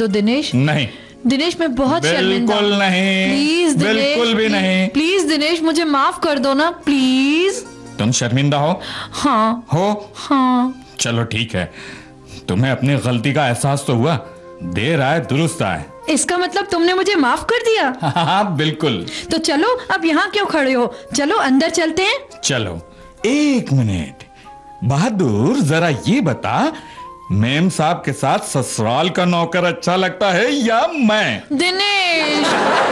दो दिनेश। नहीं दिनेश मैं बहुत शर्मिंदा हूं। बिल्कुल नहीं, प्लीज दिनेश, बिल्कुल भी नहीं। प्लीज दिनेश मुझे माफ कर दो ना प्लीज। तुम शर्मिंदा हो? हाँ हो? हाँ। चलो ठीक है, तुम्हें अपनी गलती का एहसास तो हुआ, देर आए दुरुस्त आए। इसका मतलब तुमने मुझे माफ कर दिया? हाँ बिल्कुल। तो चलो अब यहाँ क्यों खड़े हो, चलो अंदर चलते हैं। चलो 1 मिनट, बहादुर जरा ये बता, मेम साहब के साथ ससुराल का नौकर अच्छा लगता है या मैं? दिनेश